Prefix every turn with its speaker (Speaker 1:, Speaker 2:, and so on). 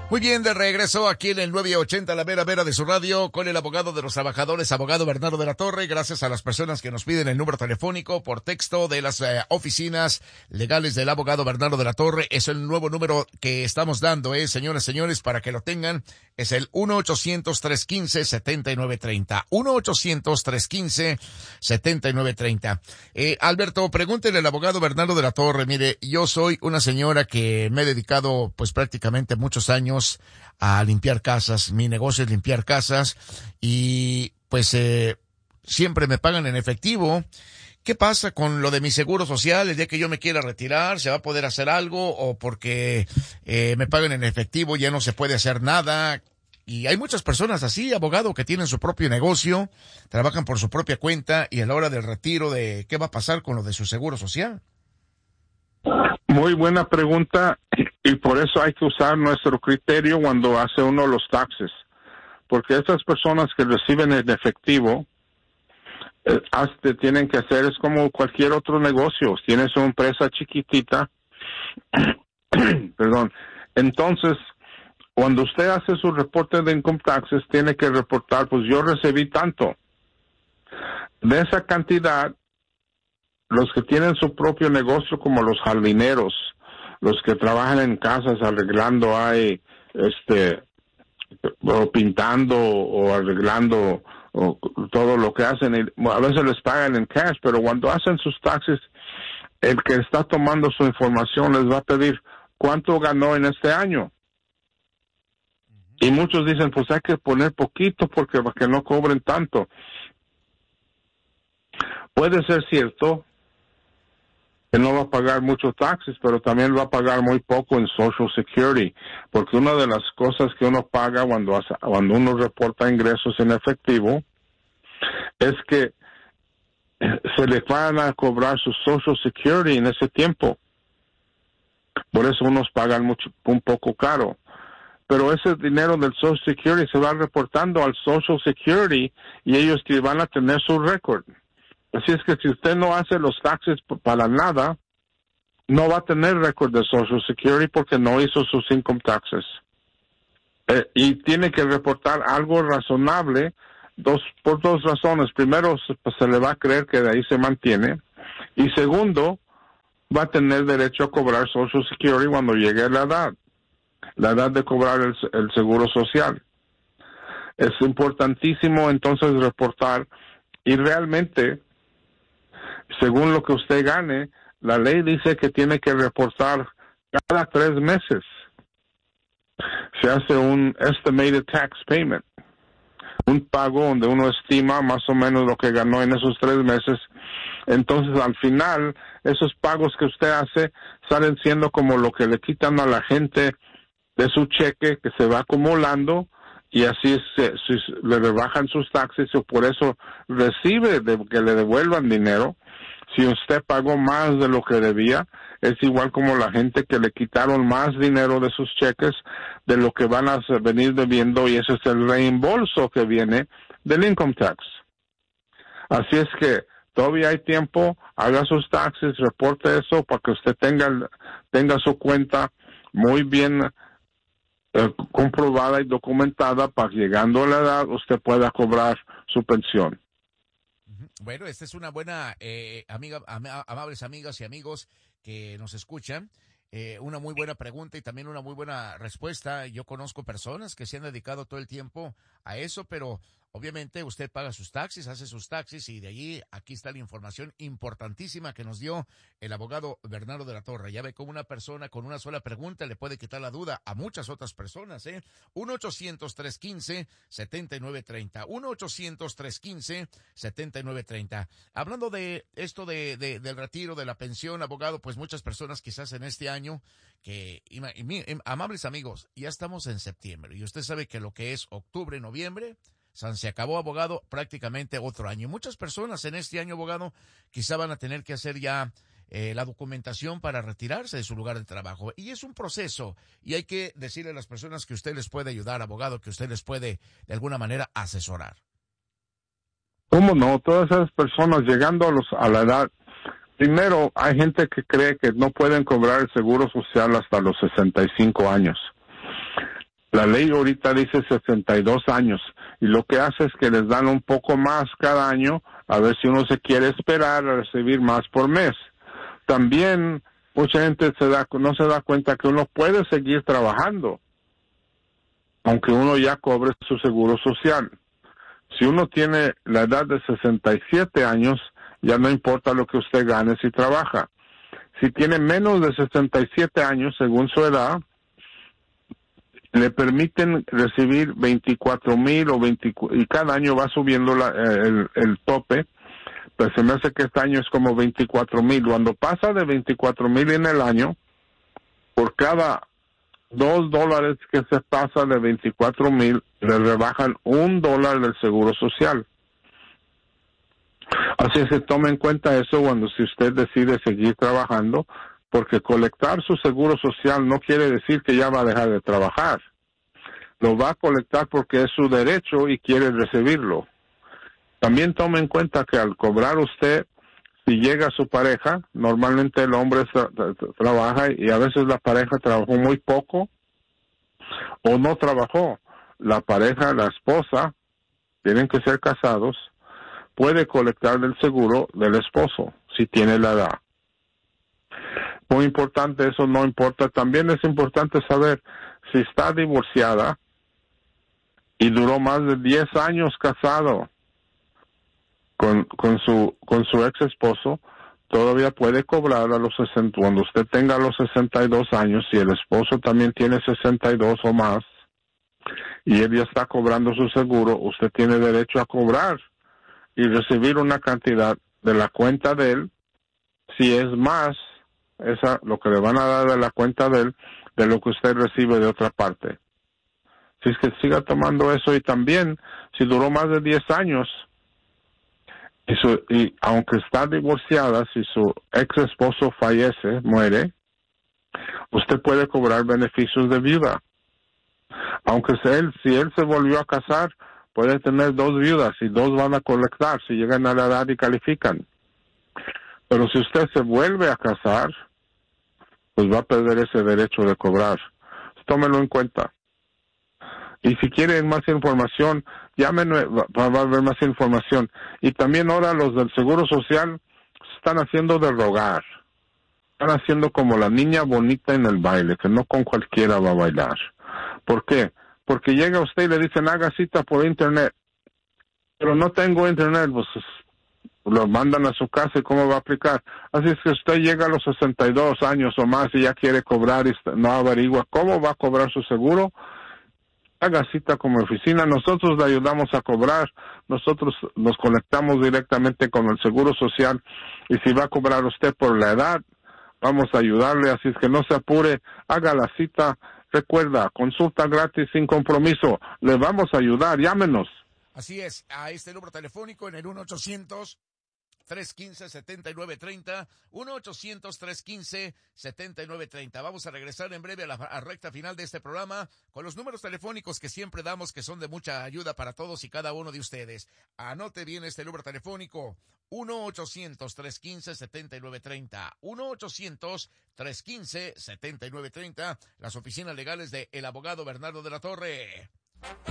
Speaker 1: Muy bien, de regreso aquí en el 980, la vera vera de su radio, con el abogado de los trabajadores, abogado Bernardo de la Torre. Gracias a las personas que nos piden el número telefónico por texto de las oficinas legales del abogado Bernardo de la Torre. Es el nuevo número que estamos dando, señores, para que lo tengan. Es el 1-800-315-7930. 1-800-315-7930. Alberto, pregúntele al abogado Bernardo de la Torre. Mire, yo soy una señora que me he dedicado pues prácticamente muchos años a limpiar casas. Mi negocio es limpiar casas y pues siempre me pagan en efectivo. ¿Qué pasa con lo de mi seguro social? El día que yo me quiera retirar, ¿se va a poder hacer algo? ¿O porque me pagan en efectivo ya no se puede hacer nada? Y hay muchas personas así, abogado, que tienen su propio negocio, trabajan por su propia cuenta y a la hora del retiro, de ¿qué va a pasar con lo de su seguro social?
Speaker 2: Muy buena pregunta, y por eso hay que usar nuestro criterio cuando hace uno los taxes, porque esas personas que reciben en efectivo tienen que hacer, es como cualquier otro negocio. Tienes una empresa chiquitita, perdón, entonces cuando usted hace su reporte de income taxes tiene que reportar, pues yo recibí tanto de esa cantidad. Los que tienen su propio negocio, como los jardineros, los que trabajan en casas arreglando, o pintando o arreglando o todo lo que hacen, a veces les pagan en cash, pero cuando hacen sus taxes, el que está tomando su información les va a pedir cuánto ganó en este año. Y muchos dicen, pues hay que poner poquito para que no cobren tanto. Puede ser cierto que no va a pagar muchos taxes, pero también va a pagar muy poco en Social Security, porque una de las cosas que uno paga cuando uno reporta ingresos en efectivo es que se le van a cobrar su Social Security en ese tiempo. Por eso unos pagan un poco caro. Pero ese dinero del Social Security se va reportando al Social Security y ellos que van a tener su récord. Así es que si usted no hace los taxes para nada, no va a tener récord de Social Security porque no hizo sus income taxes. Y tiene que reportar algo razonable por dos razones. Primero, se le va a creer que de ahí se mantiene. Y segundo, va a tener derecho a cobrar Social Security cuando llegue la edad de cobrar el seguro social. Es importantísimo entonces reportar, y realmente, según lo que usted gane, la ley dice que tiene que reportar cada 3 meses. Se hace un estimated tax payment, un pago donde uno estima más o menos lo que ganó en esos 3 meses. Entonces, al final, esos pagos que usted hace salen siendo como lo que le quitan a la gente de su cheque, que se va acumulando, y así le rebajan sus taxes, y por eso recibe que le devuelvan dinero. Si usted pagó más de lo que debía, es igual como la gente que le quitaron más dinero de sus cheques de lo que van a venir debiendo, y ese es el reembolso que viene del income tax. Así es que todavía hay tiempo, haga sus taxes, reporte eso para que usted tenga su cuenta muy bien comprobada y documentada, para que llegando a la edad usted pueda cobrar su pensión.
Speaker 1: Bueno, esta es una buena, amables amigas y amigos que nos escuchan, una muy buena pregunta y también una muy buena respuesta. Yo conozco personas que se han dedicado todo el tiempo a eso, pero obviamente usted paga sus taxis, hace sus taxis, y de allí aquí está la información importantísima que nos dio el abogado Bernardo de la Torre. Ya ve cómo una persona con una sola pregunta le puede quitar la duda a muchas otras personas, 1-800-315-7930, 1-800-315-7930. Hablando de esto del retiro, de la pensión, abogado, pues muchas personas quizás en este año amables amigos, ya estamos en septiembre y usted sabe que lo que es octubre, noviembre, se acabó, abogado, prácticamente otro año. Muchas personas en este año, abogado, quizá van a tener que hacer ya la documentación para retirarse de su lugar de trabajo. Y es un proceso, y hay que decirle a las personas que usted les puede ayudar, abogado, que usted les puede de alguna manera asesorar.
Speaker 2: ¿Cómo no? Todas esas personas llegando a la edad, primero hay gente que cree que no pueden cobrar el seguro social hasta los 65 años. La ley ahorita dice 62 años y lo que hace es que les dan un poco más cada año a ver si uno se quiere esperar a recibir más por mes. También mucha gente no se da cuenta que uno puede seguir trabajando aunque uno ya cobre su seguro social. Si uno tiene la edad de 67 años, ya no importa lo que usted gane si trabaja. Si tiene menos de 67 años, según su edad, le permiten recibir 24,000 o 20, y cada año va subiendo el tope, pues se me hace que este año es como 24,000. Cuando pasa de 24,000 en el año, por cada $2 que se pasa de 24,000, le rebajan $1 del seguro social. Así que tome en cuenta eso cuando si usted decide seguir trabajando, porque colectar su seguro social no quiere decir que ya va a dejar de trabajar. Lo va a colectar porque es su derecho y quiere recibirlo. También tome en cuenta que al cobrar usted, si llega su pareja, normalmente el hombre trabaja y a veces la pareja trabajó muy poco o no trabajó. La pareja, la esposa, tienen que ser casados, puede colectar del seguro del esposo si tiene la edad. Muy importante, eso no importa. También es importante saber si está divorciada y duró más de 10 años casado con su ex esposo, todavía puede cobrar a los 60, cuando usted tenga los 62 años, si el esposo también tiene 62 o más, y él ya está cobrando su seguro, usted tiene derecho a cobrar y recibir una cantidad de la cuenta de él, si es más, lo que le van a dar de la cuenta de él, de lo que usted recibe de otra parte. Si es que siga tomando eso, y también, si duró más de 10 años, y aunque está divorciada, si su ex esposo fallece, muere, usted puede cobrar beneficios de viuda. Aunque si él se volvió a casar, puede tener 2 viudas y 2 van a colectar si llegan a la edad y califican. Pero si usted se vuelve a casar, pues va a perder ese derecho de cobrar. Tómelo en cuenta. Y si quieren más información, llámenme, va a haber más información. Y también ahora los del Seguro Social están haciendo de rogar. Están haciendo como la niña bonita en el baile, que no con cualquiera va a bailar. ¿Por qué? Porque llega usted y le dicen, haga cita por internet. Pero no tengo internet, pues lo mandan a su casa y cómo va a aplicar. Así es que usted llega a los 62 años o más y ya quiere cobrar y no averigua cómo va a cobrar su seguro. Haga cita con mi oficina, nosotros le ayudamos a cobrar, nosotros nos conectamos directamente con el Seguro Social y si va a cobrar usted por la edad, vamos a ayudarle, así es que no se apure, haga la cita, recuerda, consulta gratis sin compromiso, le vamos a ayudar, llámenos.
Speaker 1: Así es, a este número telefónico en el 1-800-315-7930, 1-800-315-7930. Vamos a regresar en breve a la recta final de este programa con los números telefónicos que siempre damos, que son de mucha ayuda para todos y cada uno de ustedes. Anote bien este número telefónico, 1-800-315-7930, 1-800-315-7930, las oficinas legales de el abogado Bernardo de la Torre.